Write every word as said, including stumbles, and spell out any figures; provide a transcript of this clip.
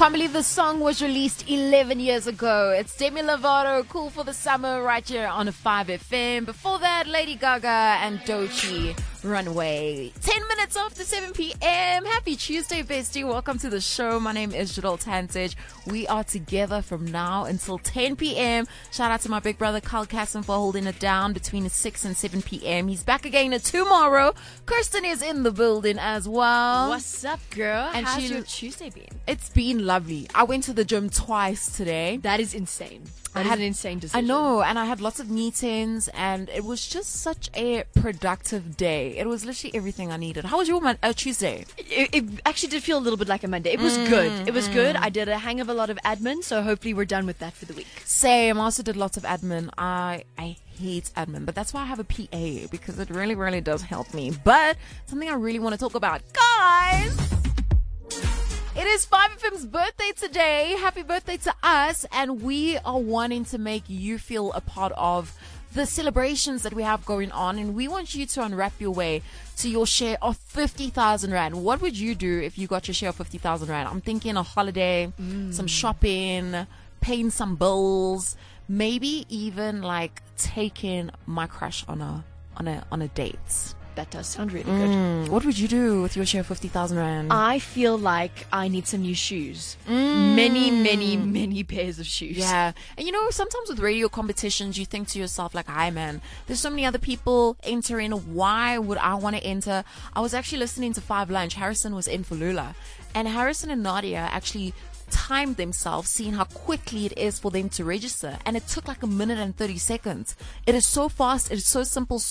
Can't believe the song was released eleven years ago. It's Demi Lovato, Cool for the Summer, right here on five F M. Before that, Lady Gaga and Doechii, Runway. ten minutes after seven p.m. Happy Tuesday, bestie. Welcome to the show. My name is Jadol Tantage. We are together from now until ten p.m. Shout out to my big brother, Carl Casson, for holding it down between six and seven p.m. He's back again tomorrow. Kirsten is in the building as well. What's up, girl? And How's she- your Tuesday been? It's been lovely. I went to the gym twice today. That is insane. That I is had- an insane decision. I know, and I had lots of meetings, and it was just such a productive day. It was literally everything I needed. How was your mon- uh, Tuesday? It, it actually did feel a little bit like a Monday. It was good. It was good. I did a hang of a lot of admin, so hopefully we're done with that for the week. Same. I also did lots of admin. I I hate admin, but that's why I have a P A, because it really, really does help me. But something I really want to talk about, guys. It is five F M's birthday today. Happy birthday to us. And we are wanting to make you feel a part of the celebrations that we have going on. And we want you to unwrap your way to your share of fifty thousand Rand. What would you do if you got your share of fifty thousand Rand? I'm thinking a holiday, mm. some shopping, paying some bills, maybe even like taking my crush on a, on a, on a date. That does sound really good. Mm, what would you do with your share of fifty thousand Rand? I feel like I need some new shoes. Mm. Many, many, many pairs of shoes. Yeah. And you know, sometimes with radio competitions, you think to yourself like, hi man, there's so many other people entering. Why would I want to enter? I was actually listening to Five Lunch. Harrison was in for Lula. And Harrison and Nadia actually timed themselves, seeing how quickly it is for them to register. And it took like a minute and thirty seconds. It is so fast. It is so simple. So